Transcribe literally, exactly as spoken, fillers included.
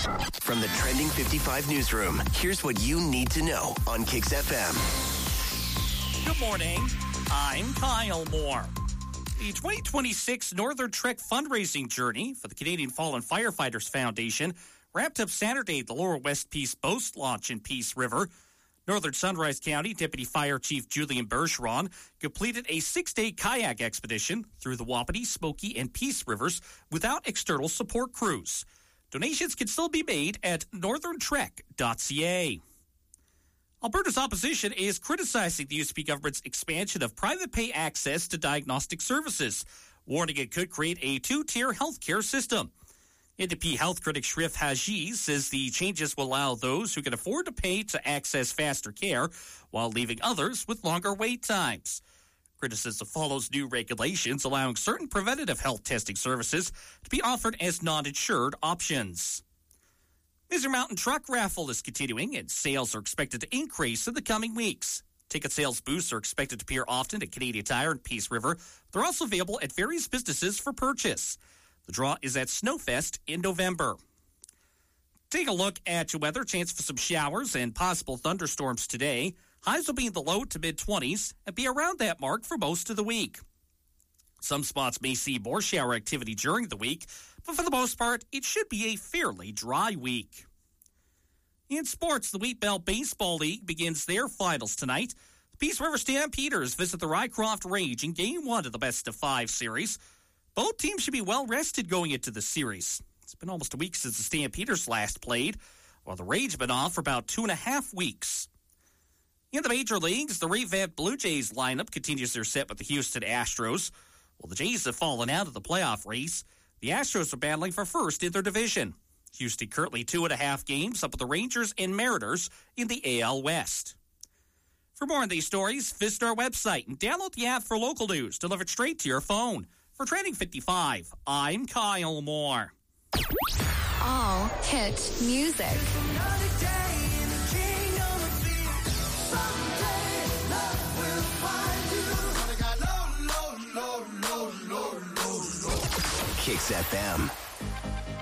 From the Trending fifty-five newsroom, here's what you need to know on Kix F M. Good morning. I'm Kyle Moore. The twenty twenty-six Northern Trek fundraising journey for the Canadian Fallen Firefighters Foundation wrapped up Saturday at the Lower West Peace Boat Launch in Peace River. Northern Sunrise County Deputy Fire Chief Julian Bergeron completed a six-day kayak expedition through the Wapiti, Smoky, and Peace Rivers without external support crews. Donations can still be made at northern trek dot c a. Alberta's opposition is criticizing the U S B government's expansion of private pay access to diagnostic services, warning it could create a two-tier healthcare system. N D P health critic Shrif Haji says the changes will allow those who can afford to pay to access faster care while leaving others with longer wait times. Criticism follows new regulations allowing certain preventative health testing services to be offered as non-insured options. Misery Mountain Truck Raffle is continuing, and sales are expected to increase in the coming weeks. Ticket sales booths are expected to appear often at Canadian Tire and Peace River. They're also available at various businesses for purchase. The draw is at Snowfest in November. Take a look at your weather. Chance for some showers and possible thunderstorms today. Highs will be in the low to mid-twenties and be around that mark for most of the week. Some spots may see more shower activity during the week, but for the most part, it should be a fairly dry week. In sports, the Wheat Belt Baseball League begins their finals tonight. The Peace River Stampeders visit the Rycroft Rage in Game one of the best-of-five series. Both teams should be well-rested going into the series. It's been almost a week since the Stampeders last played, while the Rage have been off for about two and a half weeks. In the major leagues, the revamped Blue Jays lineup continues their set with the Houston Astros. While the Jays have fallen out of the playoff race, the Astros are battling for first in their division. Houston currently two and a half games up with the Rangers and Mariners in the A L West. For more on these stories, visit our website and download the app for local news delivered straight to your phone. For Trending fifty-five, I'm Kyle Moore. All hit music. Kix F M.